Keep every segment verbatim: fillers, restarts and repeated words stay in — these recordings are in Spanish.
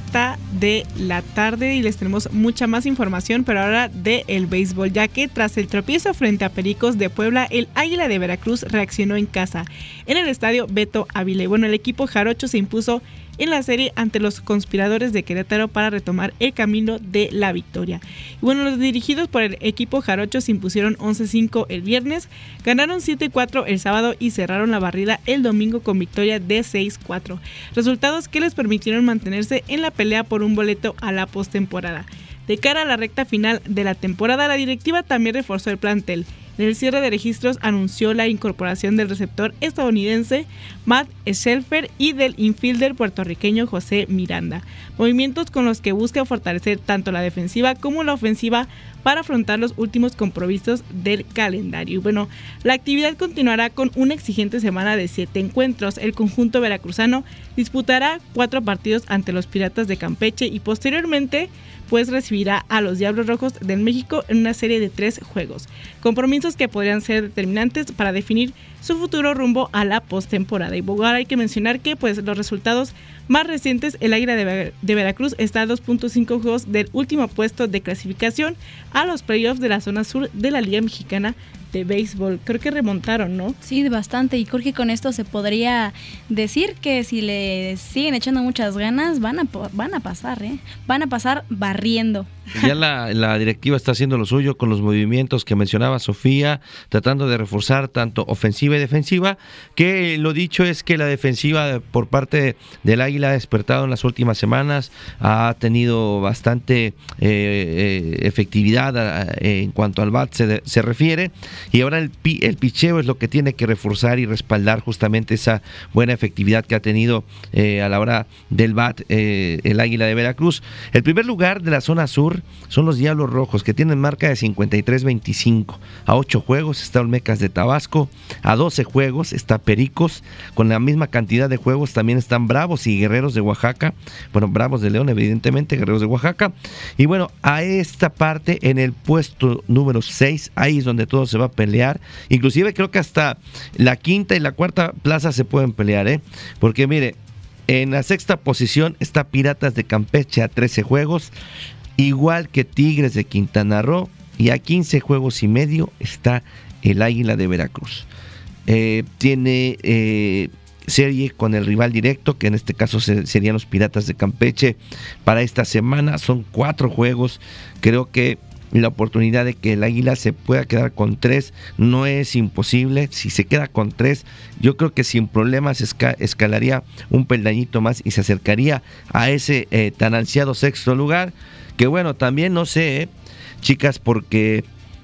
cuarenta de la tarde y les tenemos mucha más información, pero ahora de el béisbol, ya que tras el tropiezo frente a Pericos de Puebla, el Águila de Veracruz reaccionó en casa, en el estadio Beto Ávila. Bueno, el equipo jarocho se impuso en la serie ante los conspiradores de Querétaro para retomar el camino de la victoria. Y bueno, los dirigidos por el equipo jarocho se impusieron once cinco el viernes, ganaron siete cuatro el sábado y cerraron la barrida el domingo con victoria de seis cuatro. Resultados que les permitieron mantenerse en la pelea por un boleto a la postemporada. De cara a la recta final de la temporada, la directiva también reforzó el plantel. En el cierre de registros anunció la incorporación del receptor estadounidense Matt Shelfer y del infielder puertorriqueño José Miranda, movimientos con los que busca fortalecer tanto la defensiva como la ofensiva para afrontar los últimos compromisos del calendario. Y bueno, la actividad continuará con una exigente semana de siete encuentros. El conjunto veracruzano disputará cuatro partidos ante los Piratas de Campeche y posteriormente pues recibirá a los Diablos Rojos del México en una serie de tres juegos, compromisos que podrían ser determinantes para definir su futuro rumbo a la postemporada. Y ahora hay que mencionar que pues los resultados más recientes, el Águila de, Ver- de Veracruz está a dos punto cinco juegos del último puesto de clasificación a los playoffs de la zona sur de la Liga Mexicana de Béisbol. Creo que remontaron, ¿no? Sí, bastante, y creo que con esto se podría decir que si le siguen echando muchas ganas, van a, van a pasar, ¿eh? Van a pasar barriendo. Ya la, la directiva está haciendo lo suyo con los movimientos que mencionaba Sofía, tratando de reforzar tanto ofensiva y defensiva, que lo dicho es que la defensiva por parte del Águila ha despertado en las últimas semanas, ha tenido bastante eh, eh, efectividad eh, en cuanto al bat se, se refiere, y ahora el, el picheo es lo que tiene que reforzar y respaldar justamente esa buena efectividad que ha tenido eh, a la hora del bat eh, el Águila de Veracruz. El primer lugar de la zona sur son los Diablos Rojos, que tienen marca de cincuenta y tres veinticinco. A ocho juegos está Olmecas de Tabasco, a doce juegos está Pericos, con la misma cantidad de juegos también están Bravos y Guerreros de Oaxaca, bueno, Bravos de León evidentemente, Guerreros de Oaxaca, y bueno, a esta parte en el puesto número seis, ahí es donde todo se va a pelear, inclusive creo que hasta la quinta y la cuarta plaza se pueden pelear, ¿eh? Porque mire, en la sexta posición está Piratas de Campeche a trece juegos, igual que Tigres de Quintana Roo, y a quince juegos y medio está el Águila de Veracruz. Eh, tiene eh, serie con el rival directo, que en este caso se, serían los Piratas de Campeche para esta semana. Son cuatro juegos. Creo que la oportunidad de que el Águila se pueda quedar con tres no es imposible. Si se queda con tres, yo creo que sin problemas esca- escalaría un peldañito más y se acercaría a ese eh, tan ansiado sexto lugar. Que bueno, también no sé, eh, chicas, porque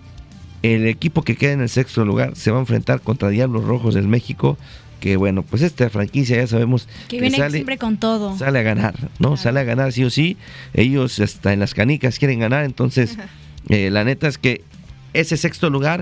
el equipo que queda en el sexto lugar se va a enfrentar contra Diablos Rojos del México, que bueno, pues esta franquicia ya sabemos que, que viene sale, siempre con todo. Sale a ganar, ¿no? Claro. Sale a ganar sí o sí. Ellos hasta en las canicas quieren ganar, entonces eh, la neta es que ese sexto lugar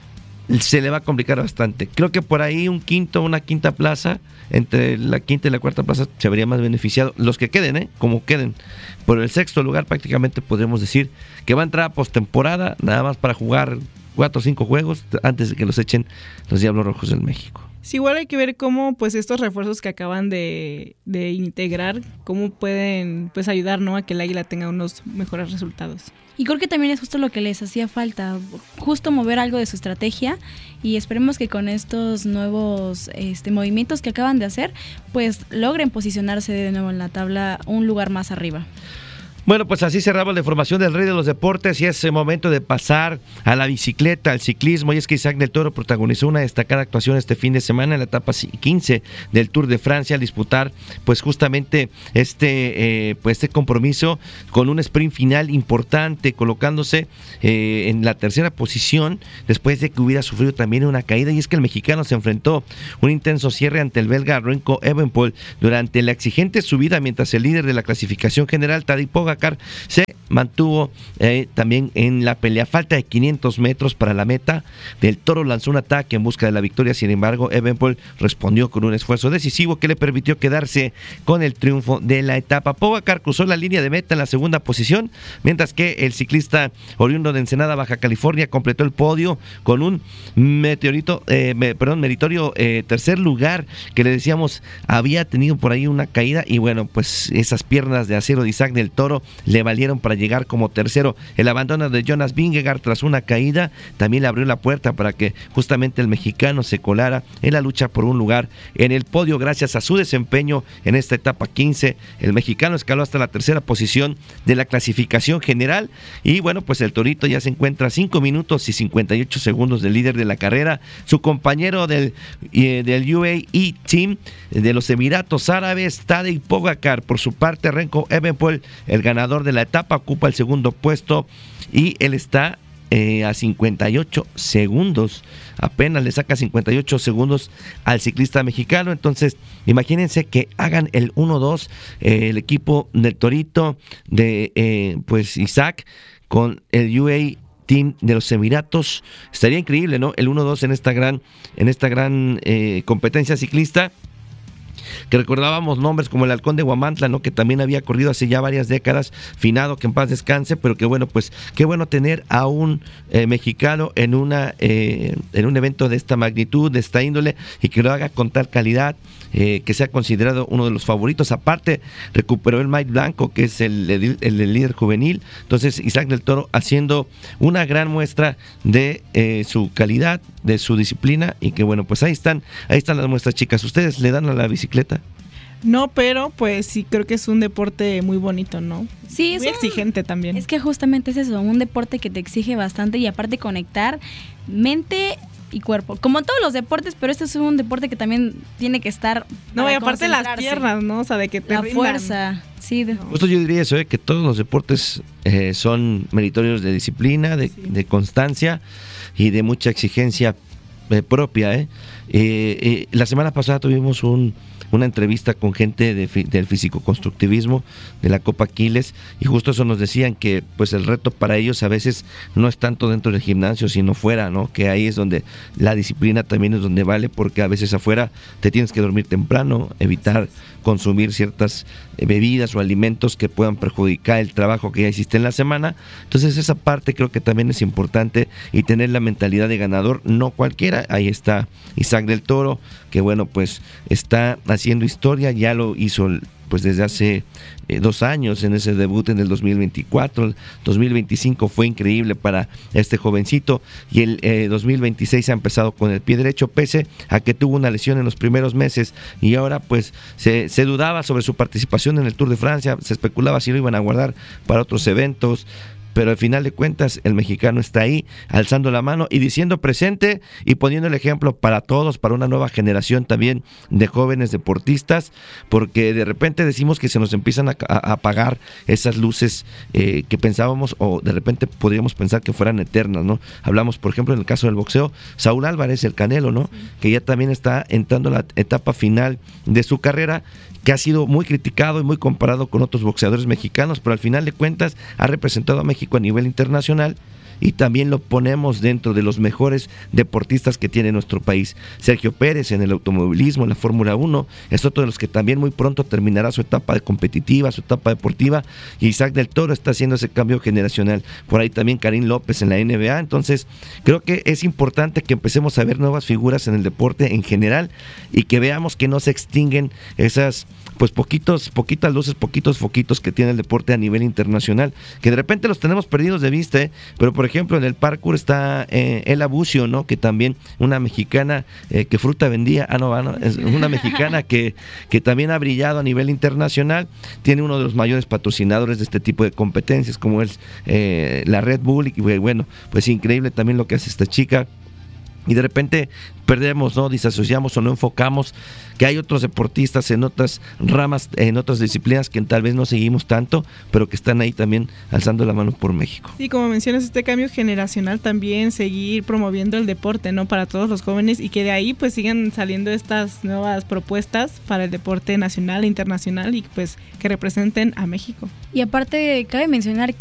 se le va a complicar bastante. Creo que por ahí un quinto, una quinta plaza, entre la quinta y la cuarta plaza se vería más beneficiado. Los que queden, ¿eh? Como queden. Por el sexto lugar prácticamente podríamos decir que va a entrar a postemporada, nada más para jugar cuatro o cinco juegos antes de que los echen los Diablos Rojos del México. Sí, igual hay que ver cómo pues estos refuerzos que acaban de, de integrar, cómo pueden pues ayudar, ¿no?, a que el Águila tenga unos mejores resultados. Y creo que también es justo lo que les hacía falta, justo mover algo de su estrategia, y esperemos que con estos nuevos este, movimientos que acaban de hacer, pues logren posicionarse de nuevo en la tabla un lugar más arriba. Bueno, pues así cerramos la información del Rey de los Deportes y es el momento de pasar a la bicicleta, al ciclismo. Y es que Isaac del Toro protagonizó una destacada actuación este fin de semana en la etapa quince del Tour de Francia al disputar pues justamente este, eh, pues este compromiso con un sprint final importante, colocándose eh, en la tercera posición después de que hubiera sufrido también una caída. Y es que el mexicano se enfrentó un intenso cierre ante el belga Remco Evenepoel durante la exigente subida, mientras el líder de la clasificación general, Tadej Pogacar, se mantuvo eh, también en la pelea. Falta de quinientos metros para la meta. Del Toro lanzó un ataque en busca de la victoria, sin embargo, Evenepoel respondió con un esfuerzo decisivo que le permitió quedarse con el triunfo de la etapa. Pogacar cruzó la línea de meta en la segunda posición, mientras que el ciclista oriundo de Ensenada, Baja California, completó el podio con un meteorito, eh, me, perdón, meritorio eh, tercer lugar, que le decíamos había tenido por ahí una caída, y bueno, pues esas piernas de acero de Isaac del Toro le valieron para llegar como tercero. El abandono de Jonas Vingegaard tras una caída también le abrió la puerta para que justamente el mexicano se colara en la lucha por un lugar en el podio. Gracias a su desempeño en esta etapa quince, el mexicano escaló hasta la tercera posición de la clasificación general, y bueno, pues el Torito ya se encuentra a cinco minutos y cincuenta y ocho segundos del líder de la carrera. Su compañero del, eh, del U A E Team de los Emiratos Árabes, Tadej Pogacar, por su parte, Remco Evenepoel, el ganador de la etapa, ocupa el segundo puesto, y él está eh, a cincuenta y ocho segundos, apenas le saca cincuenta y ocho segundos al ciclista mexicano. Entonces, imagínense que hagan el uno dos, eh, el equipo del Torito, de eh, pues Isaac, con el U A E Team de los Emiratos. Estaría increíble, ¿no? El uno dos en esta gran, en esta gran eh, competencia ciclista, que recordábamos nombres como el Halcón de Huamantla, ¿no? Que también había corrido hace ya varias décadas, finado, que en paz descanse, pero que bueno, pues qué bueno tener a un eh, mexicano en una eh, en un evento de esta magnitud, de esta índole, y que lo haga con tal calidad, eh, que sea considerado uno de los favoritos. Aparte, recuperó el Mike Blanco, que es el, el, el líder juvenil. Entonces, Isaac del Toro haciendo una gran muestra de eh, su calidad, de su disciplina, y que bueno, pues ahí están, ahí están las muestras, chicas. ¿Ustedes le dan a la bicicleta? No, pero pues sí creo que es un deporte muy bonito, ¿no? Sí, es muy un, exigente también. Es que justamente es eso, un deporte que te exige bastante, y aparte conectar mente y cuerpo, como todos los deportes, pero este es un deporte que también tiene que estar no, y aparte las piernas, ¿no? O sea, de que te la rindan. fuerza, sí. De... Justo yo diría eso, ¿eh? Que todos los deportes eh, son meritorios de disciplina, de, sí. de constancia y de mucha exigencia eh, propia, ¿eh? Eh, eh, la semana pasada tuvimos un una entrevista con gente de, del fisicoconstructivismo de la Copa Aquiles, y justo eso nos decían, que pues el reto para ellos a veces no es tanto dentro del gimnasio, sino fuera, ¿no? Que ahí es donde la disciplina también es donde vale, porque a veces afuera te tienes que dormir temprano, evitar consumir ciertas bebidas o alimentos que puedan perjudicar el trabajo que ya hiciste en la semana. Entonces esa parte creo que también es importante, y tener la mentalidad de ganador, no cualquiera. Ahí está Isaac del Toro, que bueno, pues está haciendo historia, ya lo hizo pues desde hace eh, dos años en ese debut en el dos mil veinticuatro. El dos mil veinticinco fue increíble para este jovencito, y el eh, dos mil veintiséis ha empezado con el pie derecho, pese a que tuvo una lesión en los primeros meses, y ahora pues se, se dudaba sobre su participación en el Tour de Francia, se especulaba si lo iban a guardar para otros eventos, pero al final de cuentas el mexicano está ahí, alzando la mano y diciendo presente, y poniendo el ejemplo para todos, para una nueva generación también de jóvenes deportistas, porque de repente decimos que se nos empiezan a, a apagar esas luces eh, que pensábamos, o de repente podríamos pensar que fueran eternas, ¿no? Hablamos, por ejemplo, en el caso del boxeo, Saúl Álvarez, el Canelo, ¿no? Que ya también está entrando a la etapa final de su carrera, que ha sido muy criticado y muy comparado con otros boxeadores mexicanos, pero al final de cuentas ha representado a México a nivel internacional, y también lo ponemos dentro de los mejores deportistas que tiene nuestro país. Sergio Pérez en el automovilismo, en la Fórmula uno, es otro de los que también muy pronto terminará su etapa de competitiva, su etapa deportiva, y Isaac del Toro está haciendo ese cambio generacional. Por ahí también Karim López en la N B A. Entonces creo que es importante que empecemos a ver nuevas figuras en el deporte en general, y que veamos que no se extinguen esas pues poquitos, poquitas luces, poquitos foquitos que tiene el deporte a nivel internacional, que de repente los tenemos perdidos de vista, ¿eh? Pero por ejemplo en el parkour está eh, Ela Bucio, ¿no? Que también una mexicana eh, que fruta vendía, ah no, ah, no es una mexicana que, que también ha brillado a nivel internacional, tiene uno de los mayores patrocinadores de este tipo de competencias, como es eh, la Red Bull, y bueno, pues increíble también lo que hace esta chica. Y de repente perdemos, ¿no? Disasociamos o no enfocamos que hay otros deportistas en otras ramas, en otras disciplinas que tal vez no seguimos tanto, pero que están ahí también alzando la mano por México. Sí, como mencionas, este cambio generacional, también seguir promoviendo el deporte, ¿no? Para todos los jóvenes, y que de ahí pues sigan saliendo estas nuevas propuestas para el deporte nacional e internacional, y pues que representen a México. Y aparte cabe mencionar